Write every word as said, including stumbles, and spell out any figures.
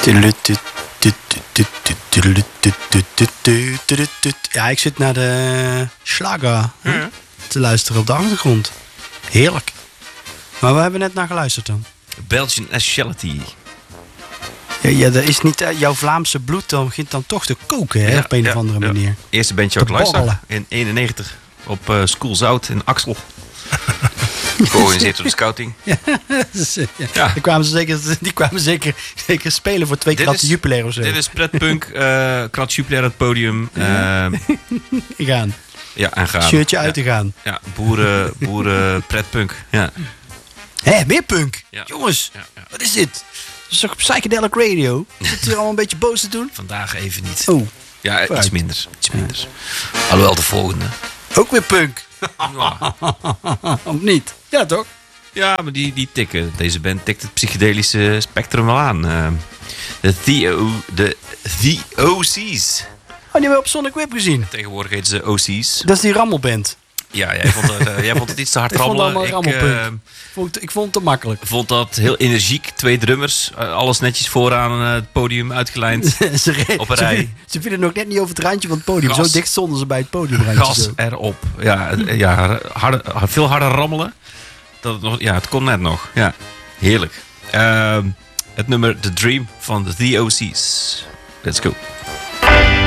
Ja, ik zit naar de Schlager ja. te luisteren op de achtergrond. Heerlijk. Maar we hebben net naar geluisterd dan. Belgian Nationality. Ja, ja, dat is niet uh, jouw Vlaamse bloed, dan begint dan toch te koken, hè, ja, op een ja, of andere ja. manier. Eerste bandje ook luisteren in eenennegentig op uh, School Zout in Axel. Georganiseerd door de scouting. Ja, dus, ja. Ja. Die kwamen ze zeker, die kwamen zeker, zeker spelen voor twee kratten Jupiler of zo. Dit is pretpunk, uh, krat Jupiler aan het podium. Uh, gaan. Ja, en gaan. Shirtje ja. uit te gaan. Ja, boeren, boeren pretpunk. Ja. Hé, meer punk. Ja. Jongens, ja, ja. wat is dit? Dat is toch op Psychedelic Radio? Zit je er allemaal een beetje boos te doen? Vandaag even niet. Oh. Ja, iets Vooruit. minder. Iets minder. Ja. Alhoewel de volgende. Ook weer punk. Ja. Of niet? Ja, toch? Ja, maar die, die tikken. Deze band tikt het psychedelische spectrum wel aan. Uh, de The, de The O C's. Oh, die hebben we op Sonic Whip gezien. Tegenwoordig heet ze O C's. Dat is die rammelband. Ja, jij vond, het, uh, jij vond het iets te hard rammelen. Ik, uh, vond, ik vond het te makkelijk. Ik vond dat heel energiek. Twee door-drummers. Uh, alles netjes vooraan uh, het podium uitgelijnd. ze re- op een rij. Ze, ze vielen nog net niet over het randje van het podium. Gas, zo dicht stonden ze bij het podium. Gas zo. erop. Ja, ja harde, veel harder rammelen. Dat het, nog, ja, het kon net nog. Ja, heerlijk. Uh, het nummer The Dream van de The O C's. Let's go.